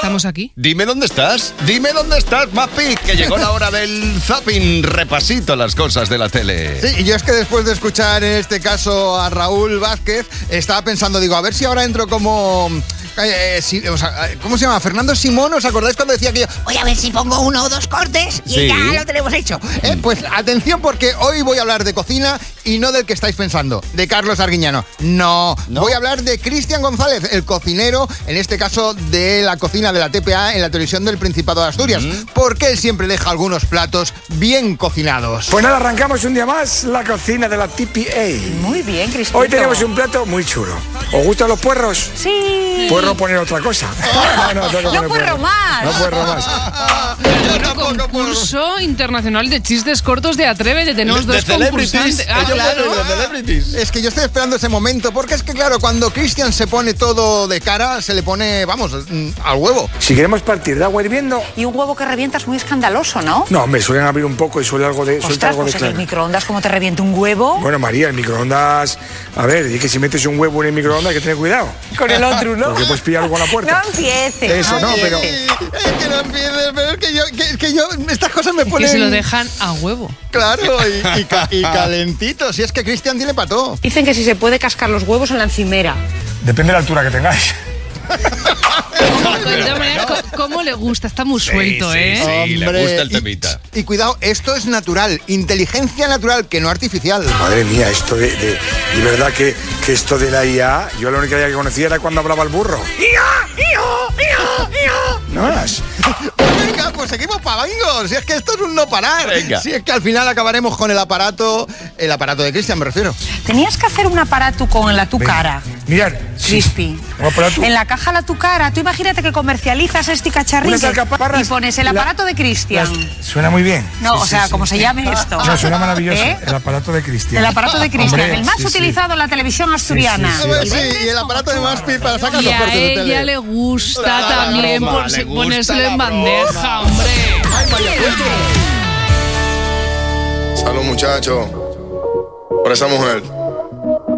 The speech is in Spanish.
estamos aquí. Dime dónde estás, Mapi, que llegó la hora del zapping, repasito a las cosas de la tele. Sí, y yo es que después de escuchar en este caso a Raúl Vázquez, estaba pensando, digo, a ver si ahora entro como... ¿cómo se llama? Fernando Simón, ¿os acordáis cuando decía que yo voy a ver si pongo 1 o 2 cortes y sí, ya lo tenemos hecho? Pues atención, porque hoy voy a hablar de cocina y no del que estáis pensando, de Carlos Arguiñano. No, voy a hablar de Cristian González, el cocinero, en este caso de la cocina de la TPA en la televisión del Principado de Asturias, porque él siempre deja algunos platos bien cocinados. Pues nada, arrancamos un día más la cocina de la TPA. Muy bien, Cristian. Hoy tenemos un plato muy chulo. ¿Os gustan los puerros? Sí. ¿Puerro poner otra cosa? No puerro más. No puerro más. Concurso internacional de chistes cortos de Atrévete. Tenemos dos concursantes. Claro. Es que yo estoy esperando ese momento, porque es que claro, cuando Cristian se pone todo de cara, se le pone, vamos, al huevo. Si queremos partir de agua hirviendo... Y un huevo que revienta es muy escandaloso, ¿no? No, me suelen abrir un poco y suele algo de... Ostras, algo de pues en el claro. microondas, ¿cómo te revienta un huevo? Bueno, María, el microondas... A ver, y que si metes un huevo en el microondas hay que tener cuidado. Con el otro, ¿no? Porque puedes pillarlo con la puerta. No empieces. Eso no, pero... Es que no empieces, pero es que yo estas cosas me ponen... Que se lo dejan a huevo. Claro, y calentito. Si es que Cristian tiene pato. Dicen que si se puede cascar los huevos en la encimera. Depende de la altura que tengáis. ¿Cómo le gusta? Está muy suelto, ¿eh? Sí, le gusta el temita. Y cuidado, esto es natural, inteligencia natural, que no artificial. Madre mía, esto de verdad que esto de la IA, yo la única IA que conocía era cuando hablaba el burro. No más. Pues venga, pues seguimos pagando. Si es que esto es un no parar. Venga. Si es que al final acabaremos con el aparato de Cristian, me refiero. Tenías que hacer un aparato con la tu cara. Mirad. Crispy. Un aparato. En la caja la tu cara. Tú imagínate que comercializas este cacharrillo Unas alcaparras. y pones el aparato de Cristian. Suena muy bien. No, Sí, o sea, sí. como se llame esto. No, suena maravilloso. ¿Eh? El aparato de Cristian. El aparato de Cristian, Hombre, el más sí, utilizado en la televisión asturiana. Sí, A ver, sí, y el aparato de Maspi para sacar Y los a cortes de ella tele. le gusta La también broma, le gusta ponérselo la en bandeja, hombre. Ay, María Puente. Salud, muchachos, por esa mujer.